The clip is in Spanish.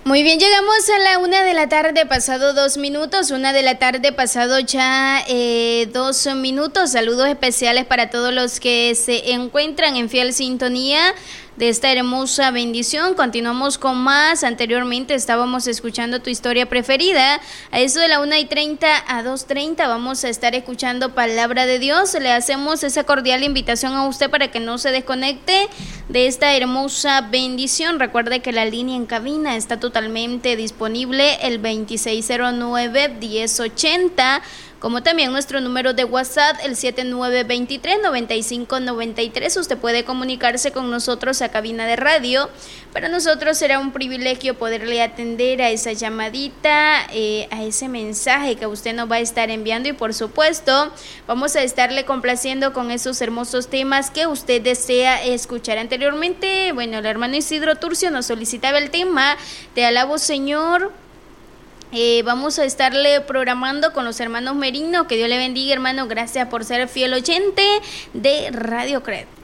Muy bien, llegamos a la 1:00 pasado 2 minutos, 1:00 pasado ya 2 minutos. Saludos especiales para todos los que se encuentran en fiel sintonía de esta hermosa bendición. Continuamos con más. Anteriormente estábamos escuchando tu historia preferida. A eso de la 1:30 a 2:30 vamos a estar escuchando palabra de Dios. Le hacemos esa cordial invitación a usted para que no se desconecte de esta hermosa bendición. Recuerde que la línea en cabina está totalmente disponible, el 2609-1080, como también nuestro número de WhatsApp, el 7923-9593. Usted puede comunicarse con nosotros a cabina de radio. Para nosotros será un privilegio poderle atender a esa llamadita, a ese mensaje que usted nos va a estar enviando, y por supuesto vamos a estarle complaciendo con esos hermosos temas que usted desea escuchar. Anteriormente, bueno, el hermano Isidro Turcio nos solicitaba el tema Te alabo, Señor. Vamos a estarle programando con los hermanos Merino. Que Dios le bendiga, hermano. Gracias por ser fiel oyente de Radio Cred.